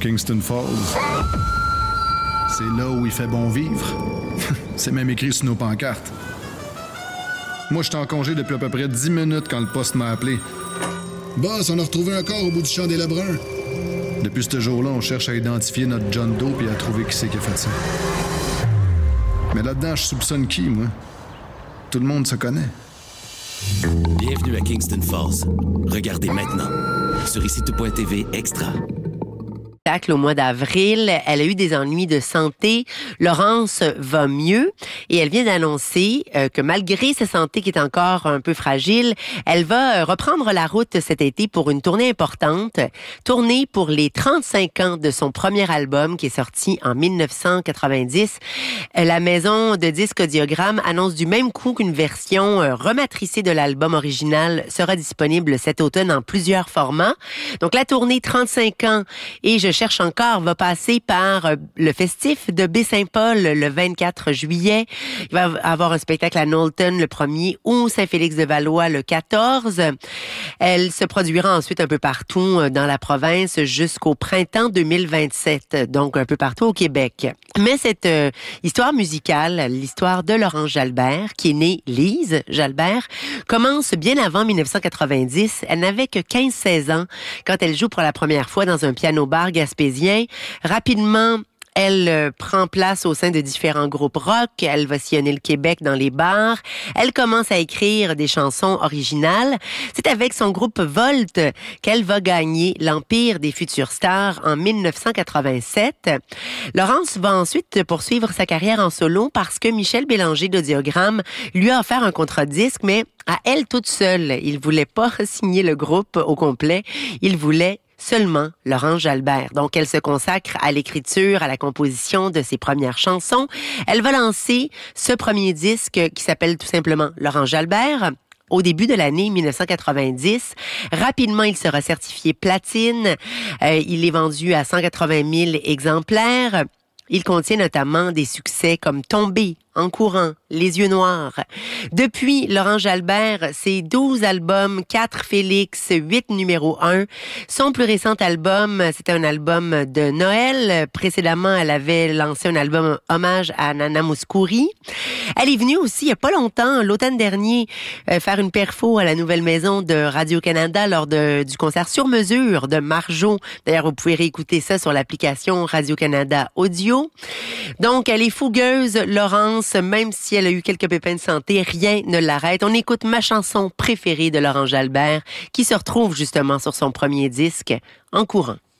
Kingston Falls. C'est là où il fait bon vivre. C'est même écrit sur nos pancartes. Moi, j'étais en congé depuis à peu près 10 minutes quand le poste m'a appelé. Boss, on a retrouvé un corps au bout du champ des Lebrun. Depuis ce jour-là, on cherche à identifier notre John Doe et à trouver qui c'est qui a fait ça. Mais là-dedans, je soupçonne qui, moi? Tout le monde se connaît. Bienvenue à Kingston Falls. Regardez maintenant sur ICITO.TV Extra. Au mois d'avril, elle a eu des ennuis de santé. Laurence va mieux et elle vient d'annoncer que malgré sa santé qui est encore un peu fragile, elle va reprendre la route cet été pour une tournée importante. Tournée pour les 35 ans de son premier album qui est sorti en 1990. La maison de disques Audiogramme annonce du même coup qu'une version rematricée de l'album original sera disponible cet automne en plusieurs formats. Donc la tournée 35 ans et Je cherche encore va passer par le festif de Baie-Saint-Paul le 24 juillet. Il va avoir un spectacle à Knowlton le 1er août, Saint-Félix-de-Valois le 14. Elle se produira ensuite un peu partout dans la province jusqu'au printemps 2027, donc un peu partout au Québec. Mais cette histoire musicale, l'histoire de Laurence Jalbert, qui est née Lise Jalbert, commence bien avant 1990. Elle n'avait que 15-16 ans quand elle joue pour la première fois dans un piano-bar gaspésien. Rapidement, elle prend place au sein de différents groupes rock. Elle va sillonner le Québec dans les bars. Elle commence à écrire des chansons originales. C'est avec son groupe Volt qu'elle va gagner l'Empire des futures stars en 1987. Laurence va ensuite poursuivre sa carrière en solo parce que Michel Bélanger d'Audiogramme lui a offert un contrat de disque, mais à elle toute seule. Il voulait pas signer le groupe au complet. Il voulait seulement Laurence Jalbert. Donc, elle se consacre à l'écriture, à la composition de ses premières chansons. Elle va lancer ce premier disque qui s'appelle tout simplement Laurence Jalbert. Au début de l'année 1990, rapidement, il sera certifié platine. Il est vendu à 180 000 exemplaires. Il contient notamment des succès comme Tomber, En courant, Les yeux noirs. Depuis, Laurence Jalbert, ses 12 albums, 4 Félix, 8 numéro 1. Son plus récent album, c'était un album de Noël. Précédemment, elle avait lancé un album hommage à Nana Mouskouri. Elle est venue aussi, il n'y a pas longtemps, l'automne dernier, faire une perfo à la nouvelle maison de Radio-Canada lors du concert sur mesure de Marjo. D'ailleurs, vous pouvez réécouter ça sur l'application Radio-Canada Audio. Donc, elle est fougueuse, Laurence, même si elle a eu quelques pépins de santé, rien ne l'arrête. On écoute ma chanson préférée de Laurence Jalbert, qui se retrouve justement sur son premier disque, En courant.